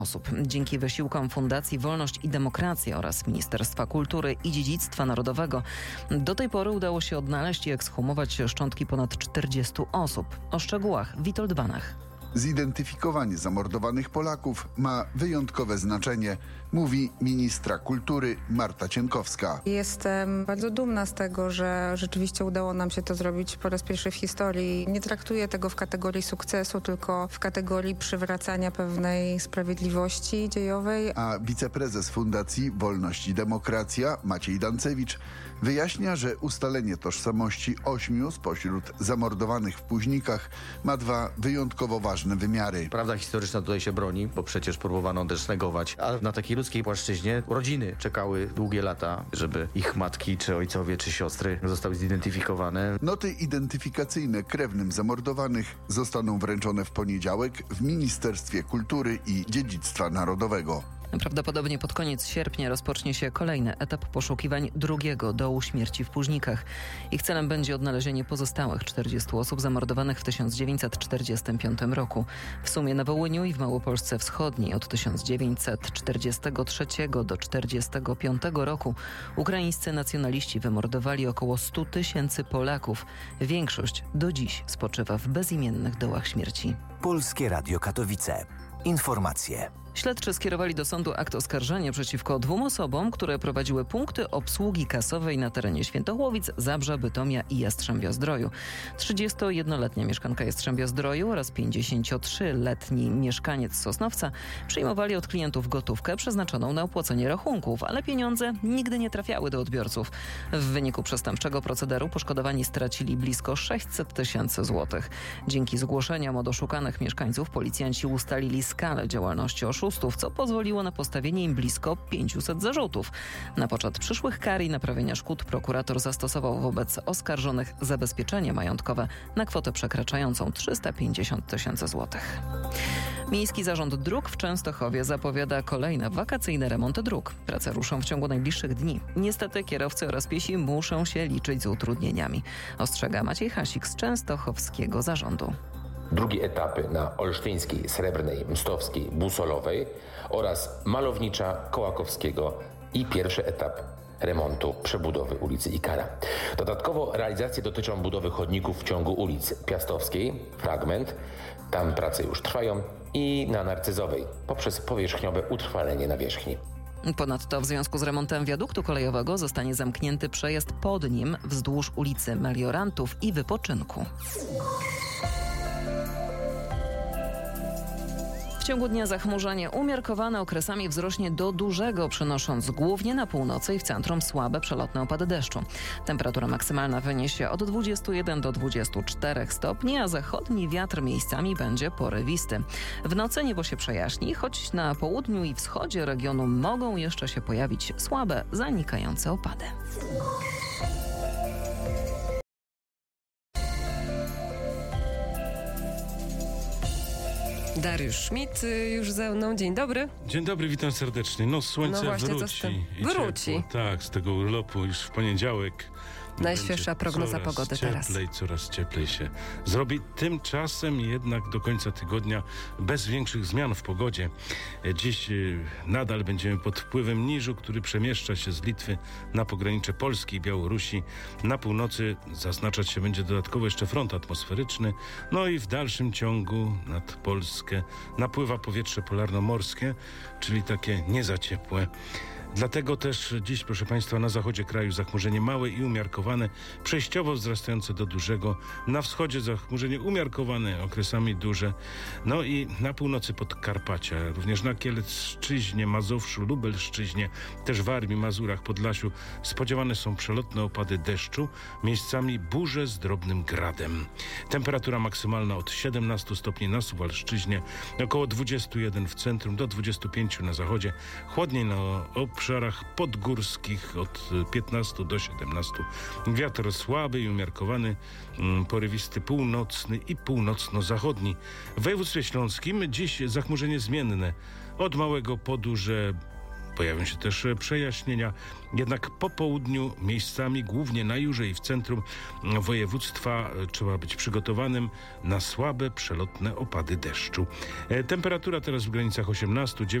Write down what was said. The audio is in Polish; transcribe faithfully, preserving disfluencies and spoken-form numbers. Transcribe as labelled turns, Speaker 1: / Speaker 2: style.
Speaker 1: osób. Dzięki wysiłkom Fundacji Wolność i Demokracja oraz Ministerstwa Kultury i Dziedzictwa Narodowego do tej pory udało się odnaleźć i ekshumować szczątki ponad czterdziestu osób. O szczegółach Witold Banach.
Speaker 2: Zidentyfikowanie zamordowanych Polaków ma wyjątkowe znaczenie, mówi ministra kultury Marta Cienkowska.
Speaker 3: Jestem bardzo dumna z tego, że rzeczywiście udało nam się to zrobić po raz pierwszy w historii. Nie traktuję tego w kategorii sukcesu, tylko w kategorii przywracania pewnej sprawiedliwości dziejowej.
Speaker 2: A wiceprezes Fundacji Wolność i Demokracja Maciej Dancewicz wyjaśnia, że ustalenie tożsamości ośmiu spośród zamordowanych w Późnikach ma dwa wyjątkowo ważne wymiary.
Speaker 4: Prawda historyczna tutaj się broni, bo przecież próbowano też negować, a na takiej ludzkiej płaszczyźnie rodziny czekały długie lata, żeby ich matki, czy ojcowie, czy siostry zostały zidentyfikowane.
Speaker 2: Noty identyfikacyjne krewnym zamordowanych zostaną wręczone w poniedziałek w Ministerstwie Kultury i Dziedzictwa Narodowego.
Speaker 1: Prawdopodobnie pod koniec sierpnia rozpocznie się kolejny etap poszukiwań drugiego dołu śmierci w Późnikach. Ich celem będzie odnalezienie pozostałych czterdziestu osób zamordowanych w tysiąc dziewięćset czterdziestym piątym roku. W sumie na Wołyniu i w Małopolsce Wschodniej od tysiąc dziewięćset czterdziestego trzeciego do czterdziestego piątego roku ukraińscy nacjonaliści wymordowali około stu tysięcy Polaków. Większość do dziś spoczywa w bezimiennych dołach śmierci.
Speaker 5: Polskie Radio Katowice. Informacje.
Speaker 1: Śledczy skierowali do sądu akt oskarżenia przeciwko dwóm osobom, które prowadziły punkty obsługi kasowej na terenie Świętochłowic, Zabrza, Bytomia i Jastrzębia-Zdroju. trzydziestojednoletnia mieszkanka Jastrzębia-Zdroju oraz pięćdziesięciotrzyletni mieszkaniec Sosnowca przyjmowali od klientów gotówkę przeznaczoną na opłacenie rachunków, ale pieniądze nigdy nie trafiały do odbiorców. W wyniku przestępczego procederu poszkodowani stracili blisko sześćset tysięcy złotych. Dzięki zgłoszeniom od oszukanych mieszkańców policjanci ustalili skalę działalności oszustów, co pozwoliło na postawienie im blisko pięciuset zarzutów. Na poczet przyszłych kar i naprawienia szkód prokurator zastosował wobec oskarżonych zabezpieczenie majątkowe na kwotę przekraczającą trzysta pięćdziesiąt tysięcy złotych. Miejski Zarząd Dróg w Częstochowie zapowiada kolejne wakacyjne remonty dróg. Prace ruszą w ciągu najbliższych dni. Niestety kierowcy oraz piesi muszą się liczyć z utrudnieniami. Ostrzega Maciej Hasik z Częstochowskiego Zarządu.
Speaker 6: Drugie etapy na Olsztyńskiej, Srebrnej, Mstowskiej, Busolowej oraz Malownicza, Kołakowskiego i pierwszy etap remontu przebudowy ulicy Ikara. Dodatkowo realizacje dotyczą budowy chodników w ciągu ulicy Piastowskiej, fragment, tam prace już trwają, i na Narcyzowej poprzez powierzchniowe utrwalenie nawierzchni.
Speaker 1: Ponadto w związku z remontem wiaduktu kolejowego zostanie zamknięty przejazd pod nim wzdłuż ulicy Meliorantów i Wypoczynku. W ciągu dnia zachmurzenie umiarkowane okresami wzrośnie do dużego, przynosząc głównie na północy i w centrum słabe przelotne opady deszczu. Temperatura maksymalna wyniesie od dwudziestu jeden do dwudziestu czterech stopni, a zachodni wiatr miejscami będzie porywisty. W nocy niebo się przejaśni, choć na południu i wschodzie regionu mogą jeszcze się pojawić słabe, zanikające opady.
Speaker 7: Dariusz Schmidt już ze mną. Dzień dobry.
Speaker 8: Dzień dobry, witam serdecznie. No słońce
Speaker 7: no właśnie,
Speaker 8: wróci. I
Speaker 7: wróci.
Speaker 8: Ciepło. Tak, z tego urlopu już w poniedziałek.
Speaker 7: Najświeższa prognoza pogody teraz.
Speaker 8: Cieplej, coraz cieplej się zrobi. Tymczasem jednak do końca tygodnia bez większych zmian w pogodzie. Dziś nadal będziemy pod wpływem niżu, który przemieszcza się z Litwy na pogranicze Polski i Białorusi. Na północy zaznaczać się będzie dodatkowo jeszcze front atmosferyczny. No i w dalszym ciągu nad Polskę napływa powietrze polarnomorskie, czyli takie nie za ciepłe. Dlatego też dziś, proszę Państwa, na zachodzie kraju zachmurzenie małe i umiarkowane, przejściowo wzrastające do dużego. Na wschodzie zachmurzenie umiarkowane, okresami duże. No i na północy Podkarpacia, również na Kielecczyźnie, Mazowszu, Lubelszczyźnie, też Warmii, Mazurach, Podlasiu spodziewane są przelotne opady deszczu, miejscami burze z drobnym gradem. Temperatura maksymalna od siedemnastu stopni na Suwalszczyźnie, około dwudziestu jeden w centrum, do dwudziestu pięciu na zachodzie. Chłodniej na obszarach podgórskich od piętnastu do siedemnastu. Wiatr słaby i umiarkowany, porywisty północny i północno-zachodni. W województwie śląskim dziś zachmurzenie zmienne. Od małego po duże Pojawią się też przejaśnienia, jednak po południu miejscami, głównie na Jurze i w centrum województwa, trzeba być przygotowanym na słabe, przelotne opady deszczu. Temperatura teraz w granicach osiemnaście,